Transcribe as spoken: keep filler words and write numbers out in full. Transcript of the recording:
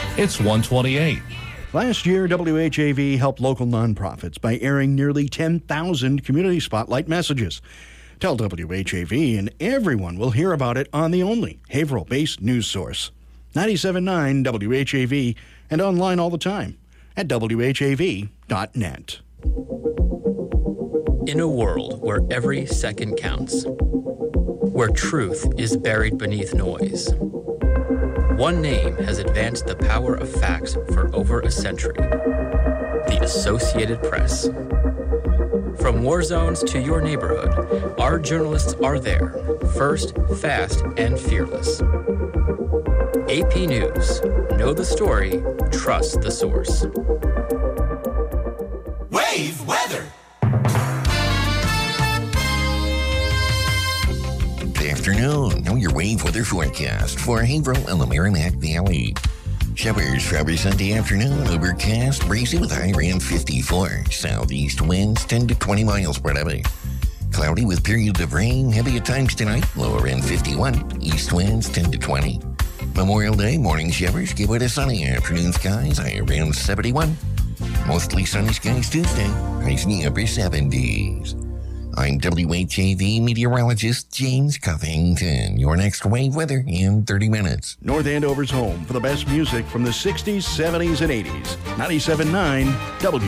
It's one twenty-eight. Last year, W H A V helped local nonprofits by airing nearly ten thousand community spotlight messages. Tell W H A V and everyone will hear about it on the only Haverhill-based news source. ninety-seven point nine W H A V and online all the time at W H A V dot net. In a world where every second counts, where truth is buried beneath noise, one name has advanced the power of facts for over a century: the Associated Press. From war zones to your neighborhood, our journalists are there, first, fast, and fearless. A P News. Know the story, trust the source. Wave weather. Good afternoon. Know your wave weather forecast for Haverhill and the Merrimack Valley. Showers for Sunday afternoon, overcast, breezy with high around fifty-four. Southeast winds ten to twenty miles per hour. Cloudy with periods of rain, heavy at times tonight, low around fifty-one. East winds ten to twenty. Memorial Day, morning showers, give way to sunny afternoon skies, high around seventy-one. Mostly sunny skies Tuesday, highs in the upper seventies. I'm W H A V meteorologist James Covington. Your next wave weather in thirty minutes. North Andover's home for the best music from the sixties, seventies, and eighties. ninety-seven point nine W